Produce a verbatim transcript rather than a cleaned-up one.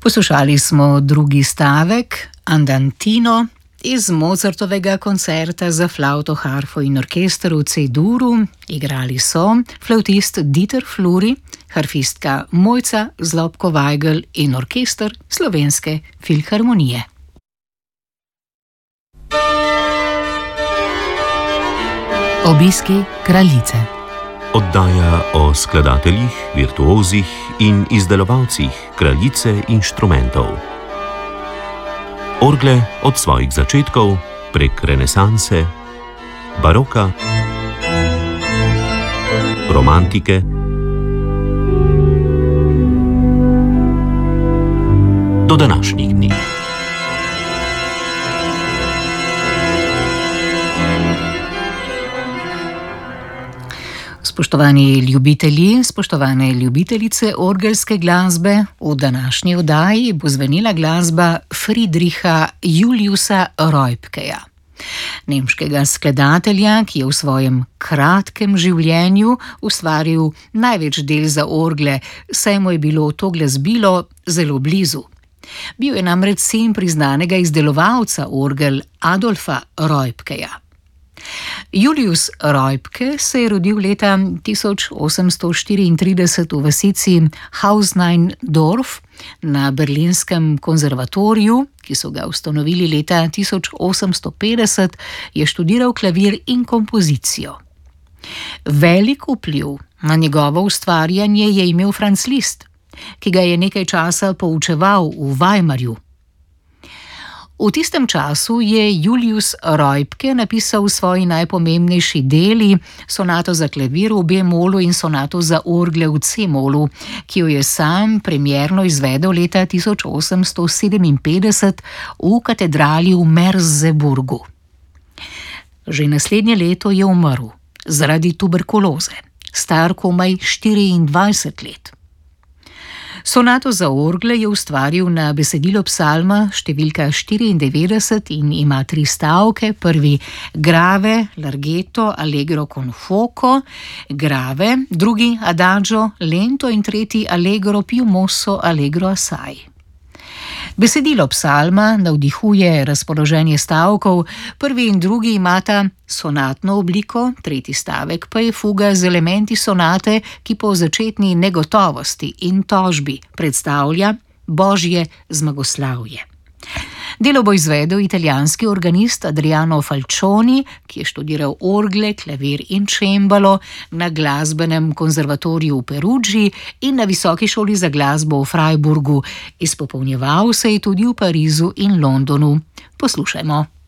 Poslušali smo drugi stavek, Andantino, iz Mozartovega koncerta za flavto, harfo in orkester v C-duru. Igrali so flavtist Dieter Fluri, harfistka Mojca Zlobko-Vajgl in orkester Slovenske filharmonije. Obiski kraljice. Oddaja o skladateljih, virtuozih in izdelovalcih kraljice inštrumentov. Orgle od svojih začetkov prek renesanse, baroka, romantike, do današnjih dni. Spoštovani ljubitelji, spoštovane ljubitelice orgelske glasbe, v današnji oddaji bo zvenela glasba Friedricha Juliusa Reubkeja, nemškega skladatelja, ki je v svojem kratkem življenju ustvaril največ del za orgle, saj mu je bilo to glasbilo zelo blizu. Bil je namreč sin priznanega izdelovalca orgel Adolfa Reubkeja. Julius Reubke se je rodil leta tisoč osemsto štiriintrideset v vasici Hausneindorf na berlinskem konzervatoriju, ki so ga ustanovili leta tisoč osemsto petdeset, je študiral klavir in kompozicijo. Velik vpliv na njegovo ustvarjanje je imel Franz Liszt, ki ga je nekaj časa poučeval v Weimarju. V tistem času je Julius Reubke napisal svoji najpomembnejši deli, sonato za klavir v B-molu in sonato za orgle v C-molu, ki jo je sam premierno izvedel leta tisoč osemsto sedeminpetdeset v katedrali v Merseburgu. Že naslednje leto je umrl zaradi tuberkuloze, star komaj štiriindvajset let. Sonato za orgle je ustvaril na besedilo psalma številka štiriindevetdeset in ima tri stavke. Prvi grave, larghetto, allegro con fuoco, grave, drugi adagio, lento in tretji allegro più mosso, allegro assai. Besedilo psalma navdihuje razpoloženje stavkov, prvi in drugi imata sonatno obliko, tretji stavek pa je fuga z elementi sonate, ki po začetni negotovosti in tožbi predstavlja božje zmagoslavje. Delo bo izvedel italijanski organist Adriano Falcioni, ki je študiral orgle, klavir in čembalo na glasbenem konzervatoriju v Peruggi in na visoki šoli za glasbo v Freiburgu. Izpopolnjeval se je tudi v Parizu in Londonu. Poslušajmo.